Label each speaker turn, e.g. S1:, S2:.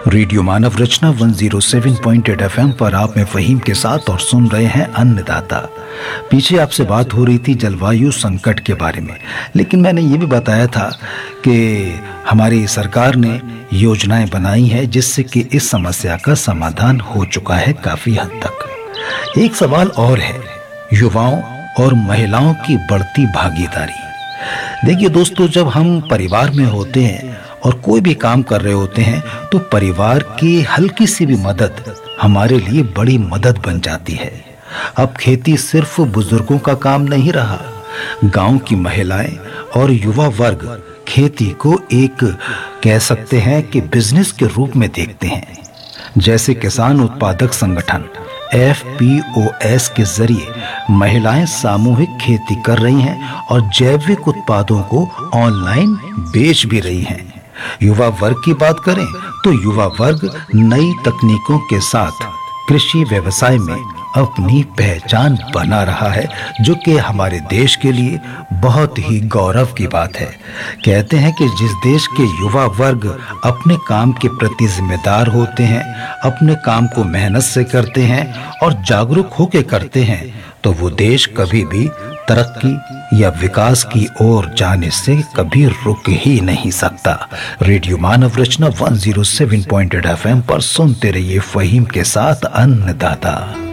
S1: Radio मानव रचना 107.8 FM पर आप में फहीम के साथ और सुन रहे हैं अन्नदाता। पीछे आपसे बात हो रही थी जलवायु संकट के बारे में, लेकिन मैंने ये भी बताया था कि हमारी सरकार ने योजनाएं बनाई हैं जिससे कि इस समस्या का समाधान हो चुका है काफी हद तक। एक सवाल और है, युवाओं और महिलाओं की बढ़ती भागीदारी। देखिए दोस्तों, जब हम परिवार में होते हैं और कोई भी काम कर रहे होते हैं तो परिवार की हल्की सी भी मदद हमारे लिए बड़ी मदद बन जाती है। अब खेती सिर्फ बुजुर्गों का काम नहीं रहा, गांव की महिलाएं और युवा वर्ग खेती को एक कह सकते हैं कि बिजनेस के रूप में देखते हैं। जैसे किसान उत्पादक संगठन FPOS के जरिए महिलाएं सामूहिक खेती कर रही हैं और जैविक उत्पादों को ऑनलाइन बेच भी रही हैं। युवा वर्ग की बात करें तो युवा वर्ग नई तकनीकों के साथ कृषि व्यवसाय में अपनी पहचान बना रहा है, जो कि हमारे देश के लिए बहुत ही गौरव की बात है। कहते हैं कि जिस देश के युवा वर्ग अपने काम के प्रति जिम्मेदार होते हैं, अपने काम को मेहनत से करते हैं और जागरूक होकर करते हैं, तो वो देश कभी भी तरक्की या विकास की ओर जाने से कभी रुक ही नहीं सकता। रेडियो मानव रचना 107.8 FM पर सुनते रहिए फहीम के साथ अन्नदाता।